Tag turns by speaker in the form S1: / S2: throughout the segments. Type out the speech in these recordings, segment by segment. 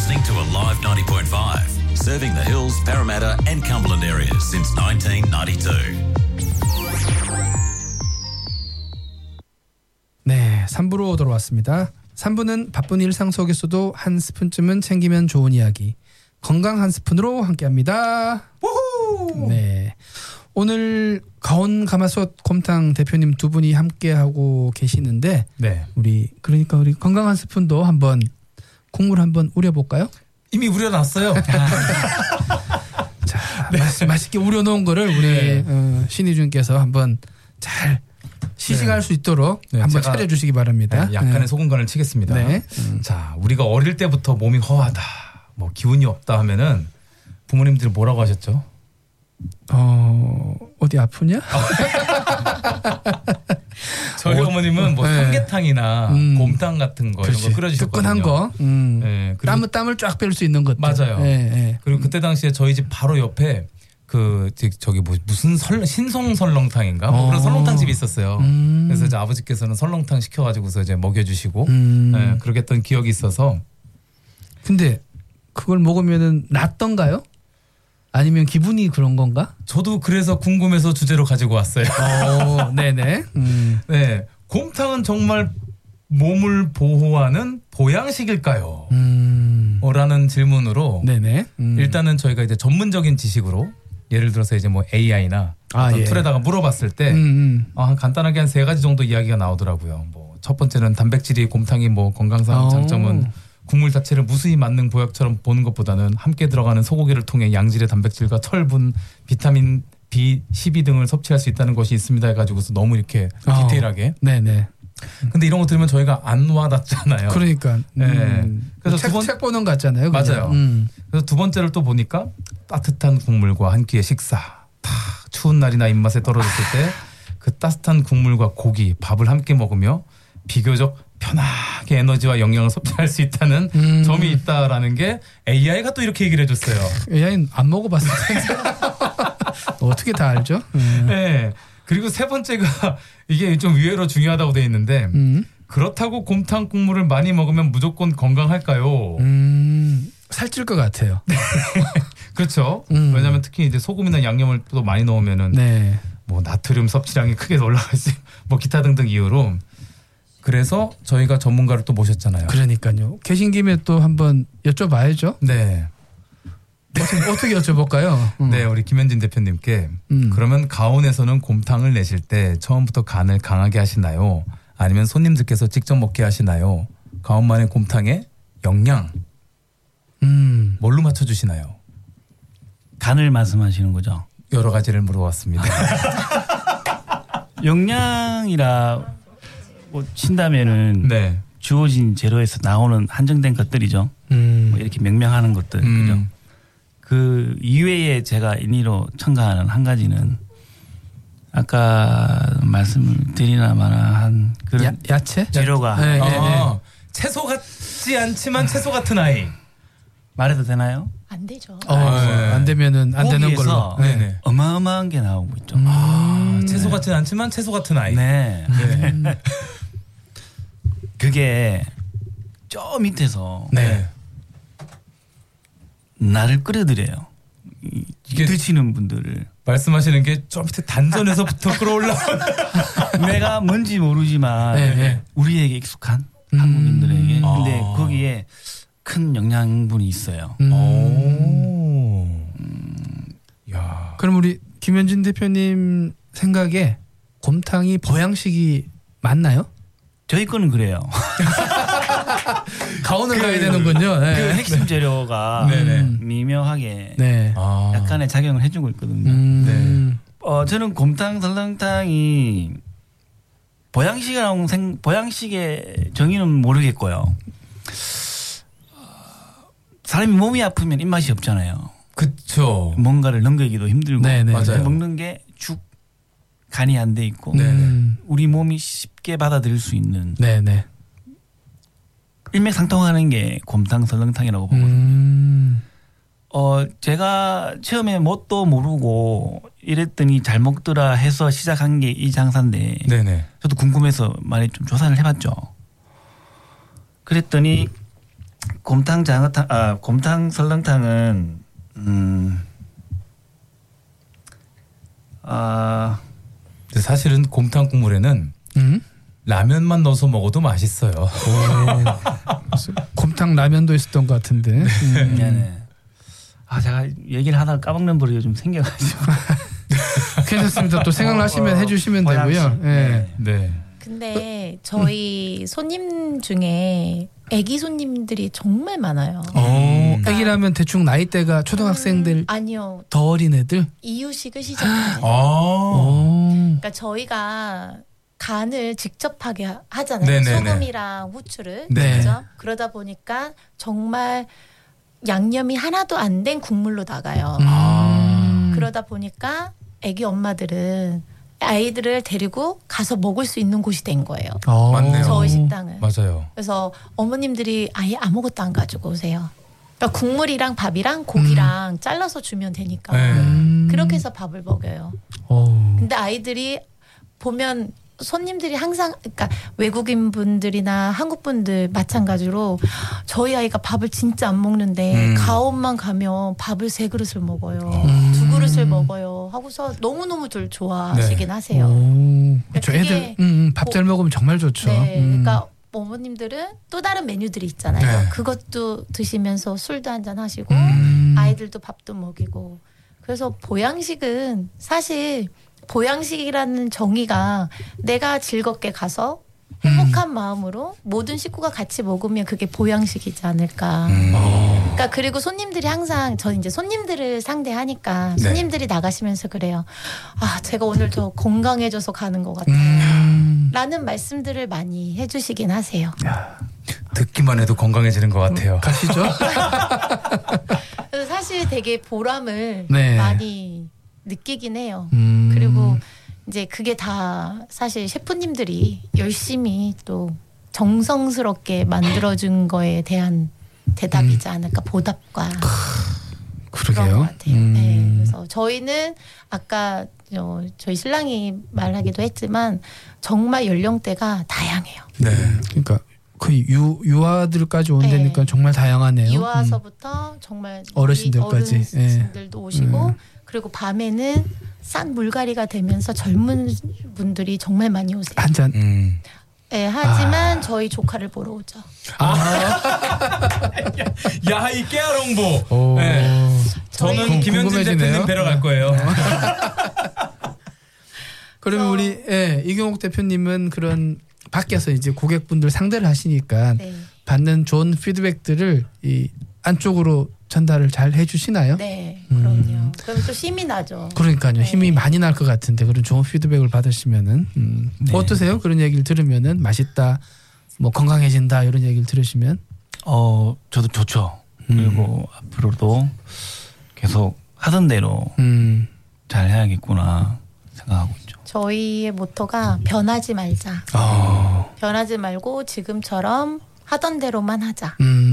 S1: listening to Alive 90.5, serving the Hills, Parramatta and Cumberland areas since 1992.
S2: 네, 3부로 돌아왔습니다. 3부는 바쁜 일상 속에서도 한 스푼쯤은 챙기면 좋은 이야기, 건강 한 스푼으로 함께합니다. 우후! 네, 오늘 가온 가마솥 곰탕 대표님 두 분이 함께하고 계시는데,
S3: 네.
S2: 우리 건강 한 스푼도 한번 국물 한번 우려볼까요?
S3: 이미 우려놨어요.
S2: 자, 맛있게 우려놓은 거를 우리 신희준께서 한번 잘 시식할 수 있도록 한번 차려주시기 바랍니다.
S3: 약간의 소금간을 치겠습니다.
S2: 네.
S3: 자, 우리가 어릴 때부터 몸이 허하다, 뭐 기운이 없다 하면은 부모님들이 뭐라고 하셨죠?
S2: 어디 아프냐?
S3: 저희 어머님은 뭐 삼계탕이나 곰탕 같은 거 이런 거 끓여주셨거든요.
S2: 뜨끈한 거.
S3: 네,
S2: 땀을 쫙 뺄 수 있는 것들.
S3: 맞아요.
S2: 네.
S3: 그리고 그때 당시에 저희 집 바로 옆에 저기 무슨 신송 설렁탕인가 뭐 그런 설렁탕 집이 있었어요. 그래서 이제 아버지께서는 설렁탕 시켜가지고서 이제 먹여주시고 그렇게 했던 기억이 있어서.
S2: 근데 그걸 먹으면은 낫던가요? 아니면 기분이 그런 건가?
S3: 저도 그래서 궁금해서 주제로 가지고 왔어요.
S2: 네네.
S3: 네, 곰탕은 정말 몸을 보호하는 보양식일까요? 라는 질문으로.
S2: 네네.
S3: 일단은 저희가 이제 전문적인 지식으로 예를 들어서 이제 뭐 AI나 어떤 툴에다가 물어봤을 때 간단하게 한 3가지 정도 이야기가 나오더라고요. 뭐 첫 번째는 단백질이 곰탕이 뭐 건강상 장점은 국물 자체를 무수히 만능 보약처럼 보는 것보다는 함께 들어가는 소고기를 통해 양질의 단백질과 철분, 비타민 B12 등을 섭취할 수 있다는 것이 있습니다 해가지고서 너무 이렇게 디테일하게.
S2: 네네.
S3: 근데 이런 거 들으면 저희가 안 와닿잖아요.
S2: 그러니까.
S3: 네. 그래서
S2: 책 보는 것 같잖아요.
S3: 맞아요. 그래서 두 번째를 또 보니까 따뜻한 국물과 한 끼의 식사. 추운 날이나 입맛에 떨어졌을 때 그 따뜻한 국물과 고기, 밥을 함께 먹으며 비교적 편하게 에너지와 영양을 섭취할 수 있다는 점이 있다라는 게 AI가 또 이렇게 얘기를 해줬어요.
S2: AI는 안 먹어봤을 텐데 어떻게 다 알죠?
S3: 네. 그리고 세 번째가 이게 좀 의외로 중요하다고 돼 있는데 그렇다고 곰탕 국물을 많이 먹으면 무조건 건강할까요?
S2: 살찔 것 같아요.
S3: 그렇죠. 왜냐하면 특히 이제 소금이나 양념을 또 많이 넣으면은 뭐 나트륨 섭취량이 크게 올라갈 수, 뭐 기타 등등 이유로. 그래서 저희가 전문가를 또 모셨잖아요.
S2: 그러니까요. 계신 김에 또 한번 여쭤봐야죠.
S3: 네.
S2: 어떻게 여쭤볼까요?
S3: 네, 우리 김현진 대표님께 그러면 가온에서는 곰탕을 내실 때 처음부터 간을 강하게 하시나요? 아니면 손님들께서 직접 먹게 하시나요? 가온만의 곰탕의 영양 뭘로 맞춰주시나요?
S4: 간을 말씀하시는 거죠?
S3: 여러 가지를 물어봤습니다.
S4: 영양이라 뭐 친다면은 주어진 재료에서 나오는 한정된 것들이죠. 뭐 이렇게 명명하는 것들. 그죠? 그 이외에 제가 인의로 첨가하는 한 가지는 아까 말씀을 드리나 마나 한 그런
S2: 야채?
S4: 재료가
S3: 채소 같지 않지만 채소 같은 아이.
S4: 말해도 되나요?
S5: 안 되죠.
S2: 안 되면은 안 되는 걸로.
S4: 어마어마한 게 나오고 있죠.
S3: 채소 같진 않지만 채소 같은 아이.
S4: 네. 그게 저 밑에서 나를 끌어들여요. 이게 드시는 분들을.
S3: 말씀하시는 게 저 밑에 단전에서부터 끌어올라오는.
S4: 내가 뭔지 모르지만 우리에게 익숙한 한국인들에게. 근데 거기에 큰 영양분이 있어요.
S3: 야.
S2: 그럼 우리 김현진 대표님 생각에 곰탕이 보양식이 맞나요?
S4: 저희 거는 그래요.
S2: 가온을 가야 되는군요.
S4: 그 핵심 재료가 미묘하게 약간의 작용을 해주고 있거든요. 저는 곰탕, 설렁탕이 보양식의 정의는 모르겠고요. 사람이 몸이 아프면 입맛이 없잖아요.
S3: 그렇죠.
S4: 뭔가를 넘기기도 힘들고
S3: 맞아요.
S4: 먹는 게 죽 간이 안 돼 있고 우리 몸이 쉽게 받아들일 수 있는 일맥상통하는 게 곰탕 설렁탕이라고 보거든요. 제가 처음에 뭣도 모르고 이랬더니 잘 먹더라 해서 시작한 게 이 장사인데 저도 궁금해서 많이 좀 조사를 해봤죠. 그랬더니 곰탕 장어탕 곰탕 설렁탕은
S3: 사실은 곰탕 국물에는 라면만 넣어서 먹어도 맛있어요.
S2: 곰탕 라면도 있었던 것 같은데.
S4: 미안해. 제가 얘기를 하다가 까먹는 버릇이 좀 생겨가지고.
S2: 괜찮습니다. 또 생각나시면 해주시면 되고요.
S3: 네. 네.
S5: 근데 저희 손님 중에 아기 손님들이 정말 많아요.
S2: 아기라면 대충 나이대가 초등학생들
S5: 아니요.
S2: 더 어린 애들?
S5: 이유식을 시작해요. 그러니까 저희가 간을 직접 하게 하잖아요.
S3: 네네네.
S5: 소금이랑 후추를
S2: 네.
S5: 직접. 그러다 보니까 정말 양념이 하나도 안 된 국물로 나가요. 그러다 보니까 아기 엄마들은 아이들을 데리고 가서 먹을 수 있는 곳이 된 거예요.
S3: 맞네요.
S5: 저희 식당은.
S3: 맞아요.
S5: 그래서 어머님들이 아예 아무것도 안 가지고 오세요. 그러니까 국물이랑 밥이랑 고기랑 잘라서 주면 되니까 그렇게 해서 밥을 먹여요. 근데 아이들이 보면 손님들이 항상 그러니까 외국인 분들이나 한국 분들 마찬가지로 저희 아이가 밥을 진짜 안 먹는데 가온만 가면 밥을 3그릇을 먹어요. 2그릇을 먹어요. 하고서 너무너무 좋아하시긴 하세요.
S2: 그렇죠. 애들 밥 잘 먹으면 정말 좋죠.
S5: 네, 그러니까 어머님들은 또 다른 메뉴들이 있잖아요.
S3: 네.
S5: 그것도 드시면서 술도 한잔 하시고 아이들도 밥도 먹이고. 그래서 보양식은 사실 보양식이라는 정의가 내가 즐겁게 가서 행복한 마음으로 모든 식구가 같이 먹으면 그게 보양식이지 않을까. 그러니까 그리고 손님들이 항상 저 이제 손님들을 상대하니까
S3: 네.
S5: 손님들이 나가시면서 그래요. 제가 오늘 더 건강해져서 가는 것 같아요. 라는 말씀들을 많이 해주시긴 하세요.
S3: 듣기만 해도 건강해지는 것 같아요.
S2: 가시죠.
S5: 그래서 사실 되게 보람을
S2: 네.
S5: 많이 느끼긴 해요. 그리고 이제 그게 다 사실 셰프님들이 열심히 또 정성스럽게 만들어준 거에 대한 대답이지 않을까. 보답과 그런 것
S2: 그러게요.
S5: 같아요. 네, 그래서 저희는 아까 저희 신랑이 말하기도 했지만 정말 연령대가 다양해요.
S3: 네.
S2: 그러니까 거의 유아들까지 온다니까
S5: 네.
S2: 정말 다양하네요.
S5: 유아서부터 정말
S2: 어르신들까지.
S5: 어르신들도 오시고 그리고 밤에는 싹 물갈이가 되면서 젊은 분들이 정말 많이 오세요.
S2: 한 잔.
S5: 네, 하지만 저희 조카를 보러 오죠.
S3: 야, 이 깨알홍보. 네. 저는 김현진 대표님 뵈러 갈 거예요.
S2: 그러면 우리 이경옥 대표님은 그런 밖에서 이제 고객분들 상대를 하시니까
S5: 네.
S2: 받는 좋은 피드백들을 이 안쪽으로 전달을 잘 해주시나요?
S5: 네, 그럼요. 그럼 또 힘이 나죠.
S2: 그러니까요.
S5: 네.
S2: 힘이 많이 날 것 같은데 그런 좋은 피드백을 받으시면은
S4: 네.
S2: 어떠세요? 그런 얘기를 들으면은 맛있다, 뭐 건강해진다 이런 얘기를 들으시면
S4: 저도 좋죠. 그리고 앞으로도 계속 하던 대로 잘 해야겠구나 생각하고 있죠.
S5: 저희의 모토가 변하지 말자. 변하지 말고 지금처럼 하던 대로만 하자.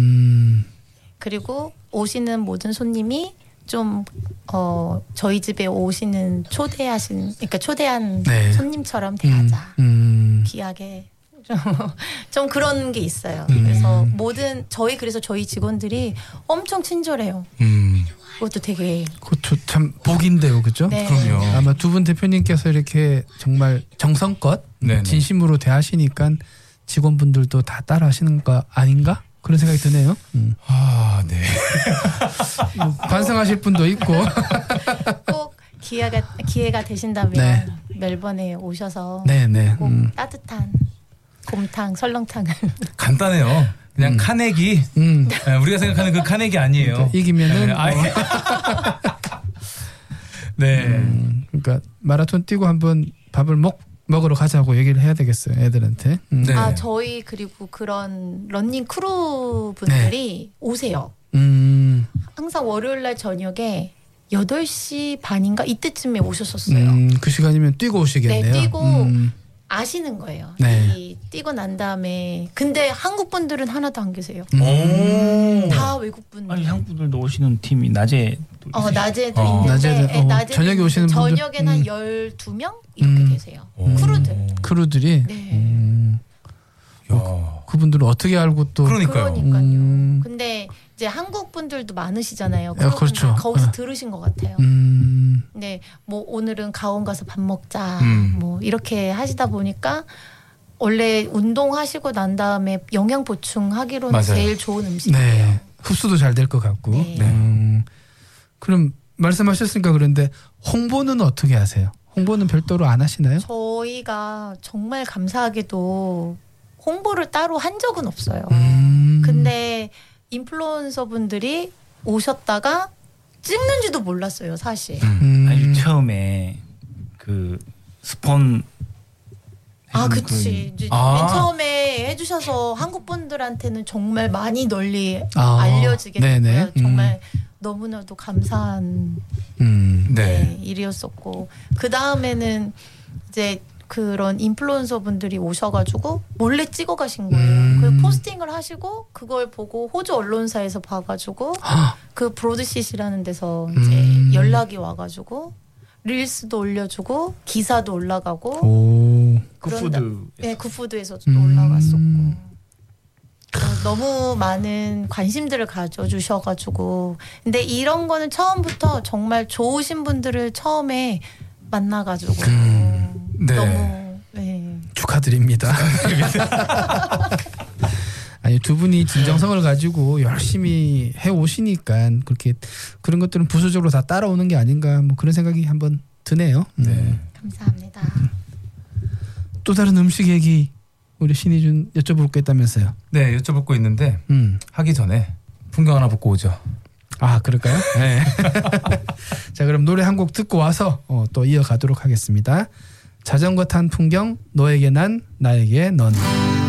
S5: 그리고 오시는 모든 손님이 좀 저희 집에 오시는 초대한
S2: 네.
S5: 손님처럼 대하자. 귀하게 좀 그런 게 있어요. 그래서 그래서 저희 직원들이 엄청 친절해요. 그것도 되게
S2: 그것도 참 복인데요, 그죠?
S5: 네.
S3: 그럼요.
S2: 아마 두 분 대표님께서 이렇게 정말 정성껏
S3: 네네.
S2: 진심으로 대하시니까 직원분들도 다 따라하시는 거 아닌가? 그런 생각이 드네요.
S3: 네.
S2: 반성하실 분도 있고.
S5: 꼭 기회가 되신다면
S2: 네.
S5: 멜번에 오셔서
S2: 네네.
S5: 꼭 따뜻한 곰탕, 설렁탕을
S3: 간단해요. 그냥 카네기. 네, 우리가 생각하는 그 카네기 아니에요.
S2: 그러니까 이기면은
S3: 네. 네.
S2: 그러니까 마라톤 뛰고 한번 밥을 먹으러 가자고 얘기를 해야 되겠어요, 애들한테.
S3: 네.
S5: 저희 그리고 그런 런닝 크루 분들이 오세요. 항상 월요일 날 저녁에 8시 반인가 이때쯤에 오셨었어요.
S2: 그 시간이면 뛰고 오시겠네요.
S5: 네, 뛰고 아시는 거예요.
S2: 네.
S5: 뛰고 난 다음에 근데 한국 분들은 하나도 안 계세요. 다 외국 분들.
S4: 아니 한국 분들도 오시는 팀이 낮에
S5: 낮에도 있는데 낮에도
S2: 저녁에 오시는 분들
S5: 저녁에는 한 12명 이렇게 계세요. 크루들이.
S2: 크루들이.
S5: 네.
S2: 그분들은 어떻게 알고 또
S3: 그러니까요.
S5: 근데 이제 한국 분들도 많으시잖아요.
S2: 그렇죠.
S5: 거기서 들으신 것 같아요. 근데 뭐 오늘은 가온 가서 밥 먹자. 뭐 이렇게 하시다 보니까 원래 운동하시고 난 다음에 영양 보충하기로는 맞아요. 제일 좋은 음식이에요.
S2: 네. 흡수도 잘 될 것 같고. 네. 그럼 말씀하셨으니까 그런데 홍보는 어떻게 하세요? 홍보는 별도로 안 하시나요?
S5: 저희가 정말 감사하게도 홍보를 따로 한 적은 없어요. 근데 인플루언서 분들이 오셨다가 찍는지도 몰랐어요, 사실.
S4: 아주 처음에 그 스폰
S5: 그치. 맨 처음에 해주셔서 한국 분들한테는 정말 많이 널리 알려지게 됐고요. 정말 너무나도 감사한 일이었었고 그 다음에는 이제 그런 인플루언서 분들이 오셔가지고 몰래 찍어 가신 거예요. 그 포스팅을 하시고 그걸 보고 호주 언론사에서 봐가지고 그 브로드시시라는 데서 이제 연락이 와가지고 릴스도 올려주고 기사도 올라가고 굿푸드에서도 올라갔었고 너무 많은 관심들을 가져주셔가지고 근데 이런 거는 처음부터 정말 좋으신 분들을 처음에 만나가지고 너무
S2: 축하드립니다. 아니 두 분이 진정성을 가지고 열심히 해 오시니까 그렇게 그런 것들은 부수적으로 다 따라오는 게 아닌가 뭐 그런 생각이 한번 드네요.
S5: 감사합니다.
S2: 또 다른 음식 얘기 우리 신희준 여쭤볼 거 있다면서요?
S3: 네, 여쭤볼 거 있는데 하기 전에 풍경 하나 보고 오죠.
S2: 아, 그럴까요? 네. 자, 그럼 노래 한 곡 듣고 와서 또 이어가도록 하겠습니다. 자전거 탄 풍경, 너에게 난, 나에게 넌.